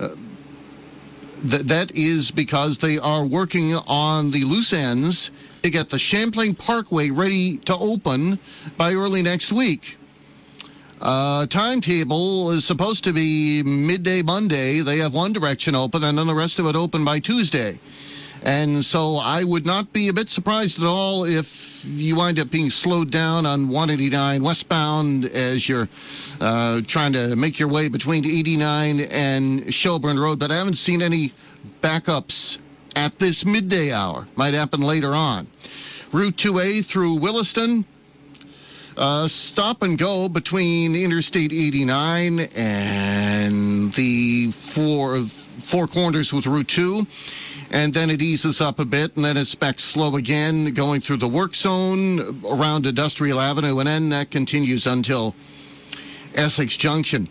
That is because they are working on the loose ends to get the Champlain Parkway ready to open by early next week. Timetable is supposed to be midday Monday. They have one direction open, and then the rest of it open by Tuesday. And so I would not be a bit surprised at all if you wind up being slowed down on 189 westbound as you're trying to make your way between 89 and Shelburne Road. But I haven't seen any backups at this midday hour. Might happen later on. Route 2A through Williston. Stop and go between Interstate 89 and the four corners with Route 2. And then it eases up a bit, and then it's back slow again, going through the work zone around Industrial Avenue, and then that continues until Essex Junction.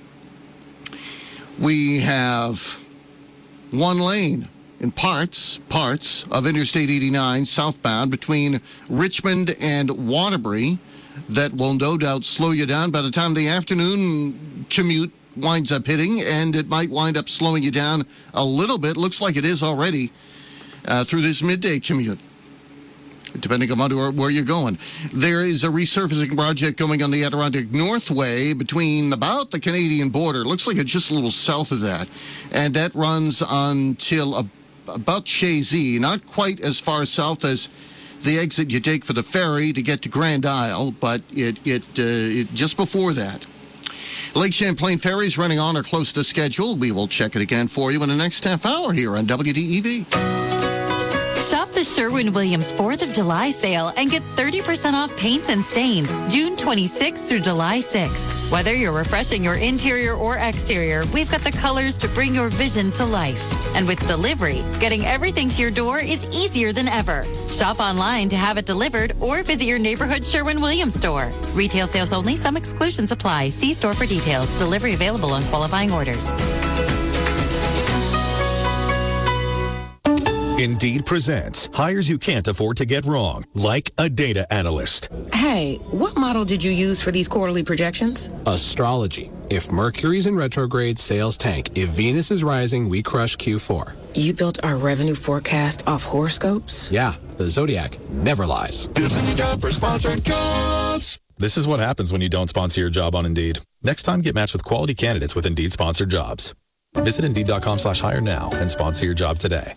We have one lane in parts of Interstate 89 southbound between Richmond and Waterbury that will no doubt slow you down by the time the afternoon commute winds up hitting, and it might wind up slowing you down a little bit. Looks like it is already through this midday commute, depending on where you're going. There is a resurfacing project going on the Adirondack Northway between about the Canadian border. Looks like it's just a little south of that, and that runs until about Chazy, not quite as far south as the exit you take for the ferry to get to Grand Isle, but it just before that. Lake Champlain ferries running on or close to schedule. We will check it again for you in the next half hour here on WDEV. Shop the Sherwin-Williams 4th of July sale and get 30% off paints and stains June 26th through July 6th. Whether you're refreshing your interior or exterior, we've got the colors to bring your vision to life. And with delivery, getting everything to your door is easier than ever. Shop online to have it delivered or visit your neighborhood Sherwin-Williams store. Retail sales only. Some exclusions apply. See store for details. Delivery available on qualifying orders. Indeed presents hires you can't afford to get wrong, like a data analyst. Hey, what model did you use for these quarterly projections? Astrology. If Mercury's in retrograde, sales tank. If Venus is rising, we crush Q4. You built our revenue forecast off horoscopes? Yeah, the Zodiac never lies. This is the job for sponsored jobs. This is what happens when you don't sponsor your job on Indeed. Next time, get matched with quality candidates with Indeed sponsored jobs. Visit Indeed.com/hire now and sponsor your job today.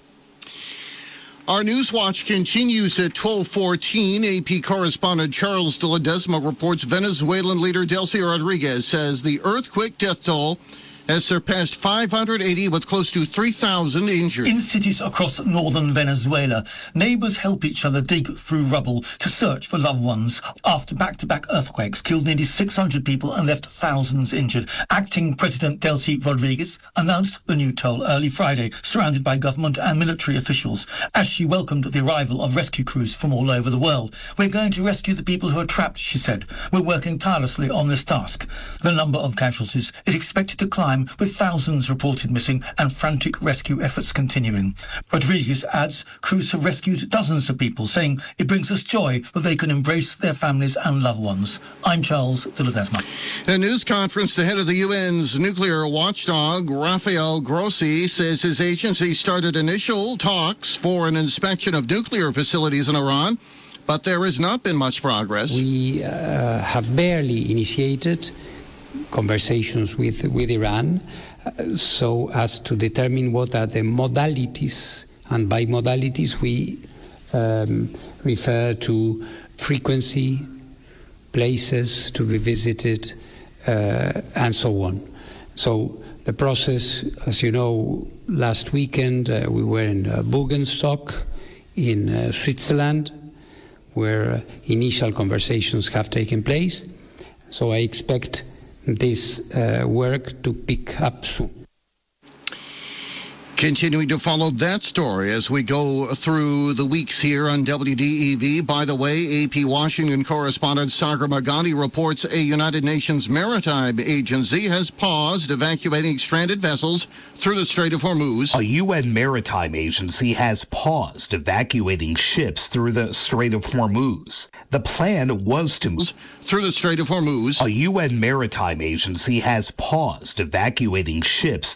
Our Newswatch continues at 12:14. AP correspondent Charles de Ledesma reports Venezuelan leader Delcy Rodriguez says the earthquake death toll has surpassed 580 with close to 3,000 injured. In cities across northern Venezuela, neighbors help each other dig through rubble to search for loved ones after back-to-back earthquakes killed nearly 600 people and left thousands injured. Acting President Delcy Rodriguez announced the new toll early Friday, surrounded by government and military officials, as she welcomed the arrival of rescue crews from all over the world. We're going to rescue the people who are trapped, she said. We're working tirelessly on this task. The number of casualties is expected to climb, with thousands reported missing and frantic rescue efforts continuing. Rodriguez adds crews have rescued dozens of people, saying it brings us joy that they can embrace their families and loved ones. I'm Charles de Ledesma. A news conference, the head of the UN's nuclear watchdog, Rafael Grossi, says his agency started initial talks for an inspection of nuclear facilities in Iran, but there has not been much progress. We have barely initiated conversations with Iran so as to determine what are the modalities, and by modalities we refer to frequency, places to be visited, and so on. So the process, as you know, last weekend we were in Bugenstock in Switzerland, where initial conversations have taken place. So I expect this work to pick up soon. Continuing to follow that story as we go through the weeks here on WDEV. By the way, AP Washington correspondent Sagar Magani reports a United Nations Maritime Agency has paused evacuating stranded vessels through the Strait of Hormuz. A UN Maritime Agency has paused evacuating ships through the Strait of Hormuz. The plan was to move through the Strait of Hormuz. A UN Maritime Agency has paused evacuating ships